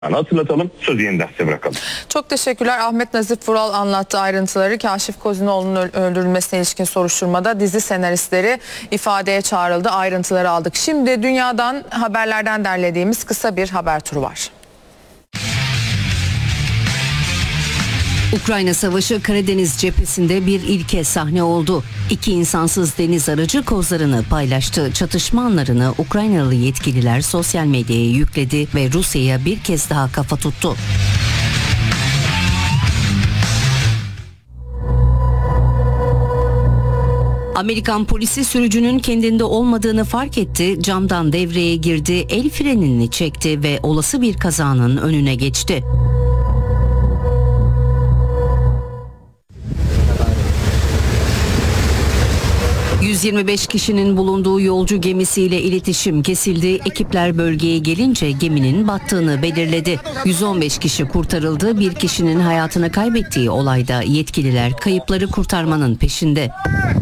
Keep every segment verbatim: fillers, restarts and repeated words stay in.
Hatırlatalım, sözü yeniden size bırakalım. Çok teşekkürler. Ahmet Nazif Vural anlattı ayrıntıları. Kaşif Kozinoğlu'nun öldürülmesine ilişkin soruşturmada dizi senaristleri ifadeye çağrıldı. Ayrıntıları aldık. Şimdi dünyadan haberlerden derlediğimiz kısa bir haber turu var. Ukrayna Savaşı Karadeniz cephesinde bir ilke sahne oldu. İki insansız deniz aracı kozlarını paylaştı. Çatışma anlarını Ukraynalı yetkililer sosyal medyaya yükledi ve Rusya'ya bir kez daha kafa tuttu. Amerikan polisi sürücünün kendinde olmadığını fark etti, camdan devreye girdi, el frenini çekti ve olası bir kazanın önüne geçti. yüz yirmi beş kişinin bulunduğu yolcu gemisiyle iletişim kesildi. Ekipler bölgeye gelince geminin battığını belirledi. yüz on beş kişi kurtarıldı. Bir kişinin hayatını kaybettiği olayda yetkililer kayıpları kurtarmanın peşinde.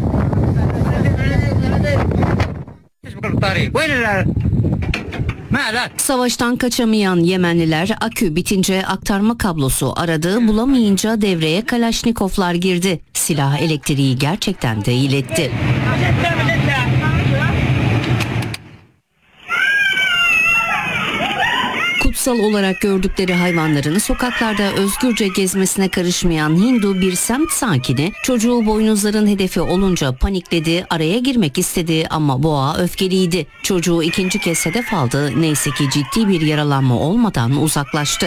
Savaştan kaçamayan Yemenliler akü bitince aktarma kablosu aradı, bulamayınca devreye Kalaşnikovlar girdi. Silah elektriği gerçekten de iletti. Kutsal olarak gördükleri hayvanların sokaklarda özgürce gezmesine karışmayan Hindu bir semt sakini çocuğu boynuzların hedefi olunca panikledi, araya girmek istedi ama boğa öfkeliydi. Çocuğu ikinci kez hedef aldı, neyse ki ciddi bir yaralanma olmadan uzaklaştı.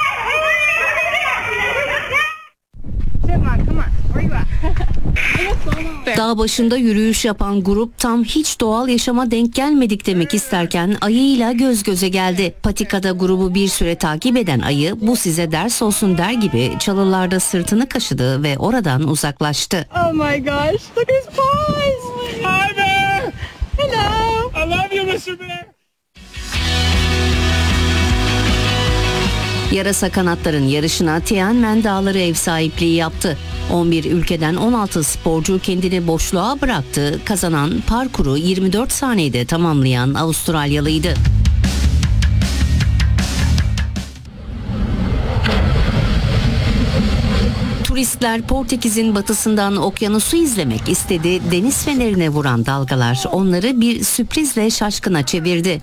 Dağ başında yürüyüş yapan grup tam hiç doğal yaşama denk gelmedik demek isterken ayıyla göz göze geldi. Patikada grubu bir süre takip eden ayı bu size ders olsun der gibi çalılarda sırtını kaşıdı ve oradan uzaklaştı. Oh my gosh, look at his paws. Hi there. Hello. I love you, mister Bear. Yarasa kanatların yarışına Tianmen Dağları ev sahipliği yaptı. on bir ülkeden on altı sporcu kendini boşluğa bıraktı. Kazanan parkuru yirmi dört saniyede tamamlayan Avustralyalıydı. Turistler Portekiz'in batısından okyanusu izlemek istedi. Deniz fenerine vuran dalgalar onları bir sürprizle şaşkına çevirdi.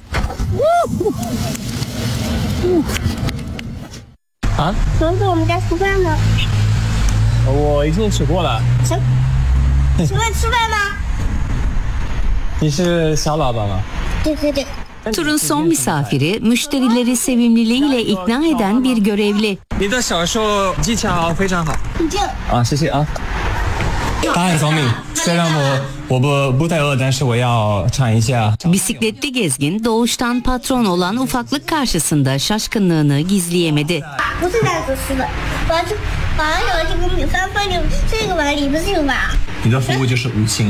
啊？ 可是我们该吃饭了。 我已经吃过了。 吃？请问吃饭吗？ 你是小老板吗？ 对对对。 Turun son misafiri müşterileri sevimliliğiyle ikna eden bir görevli. 你的销售技巧非常好。 你就啊，谢谢啊。他很聪明，虽然我我不不太饿，但是我要尝一下。 Bisikletli gezgin doğuştan patron olan ufaklık karşısında şaşkınlığını gizleyemedi. 不是在做吃的，我要去，我要有这个米饭放进这个碗里，不是有碗。 你的服务就是无情。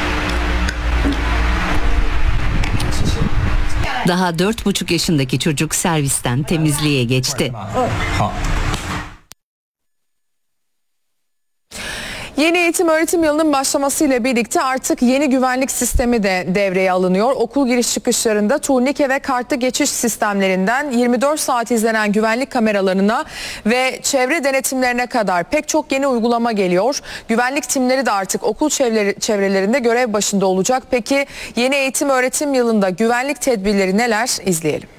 Daha dört buçuk yaşındaki çocuk servisten temizliğe geçti. 好。 Yeni eğitim öğretim yılının başlamasıyla birlikte artık yeni güvenlik sistemi de devreye alınıyor. Okul giriş çıkışlarında turnike ve kartlı geçiş sistemlerinden yirmi dört saat izlenen güvenlik kameralarına ve çevre denetimlerine kadar pek çok yeni uygulama geliyor. Güvenlik timleri de artık okul çevrelerinde görev başında olacak. Peki yeni eğitim öğretim yılında güvenlik tedbirleri neler? İzleyelim.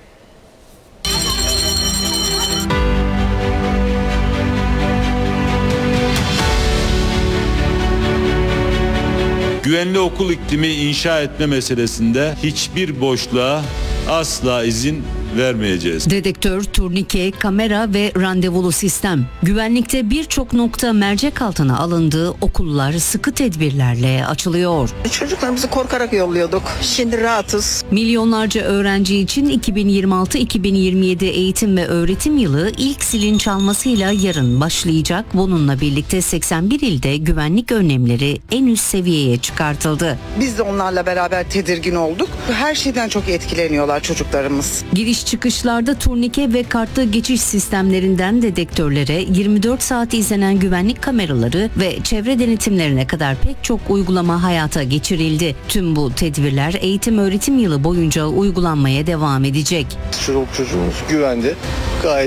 Güvenli okul iklimi inşa etme meselesinde hiçbir boşluğa asla izin vermeyeceğiz. Dedektör, turnike, kamera ve randevulu sistem. Güvenlikte birçok nokta mercek altına alındı. Okullar sıkı tedbirlerle açılıyor. Çocuklarımızı korkarak yolluyorduk. Şimdi rahatız. Milyonlarca öğrenci için iki bin yirmi altı iki bin yirmi yedi eğitim ve öğretim yılı ilk zilin çalmasıyla yarın başlayacak. Bununla birlikte seksen bir ilde güvenlik önlemleri en üst seviyeye çıkartıldı. Biz de onlarla beraber tedirgin olduk. Her şeyden çok etkileniyorlar çocuklarımız. Giriş giriş çıkışlarda turnike ve kartlı geçiş sistemlerinden dedektörlere, yirmi dört saat izlenen güvenlik kameraları ve çevre denetimlerine kadar pek çok uygulama hayata geçirildi. Tüm bu tedbirler eğitim öğretim yılı boyunca uygulanmaya devam edecek. Çoluk çocuğumuz güvende, gayet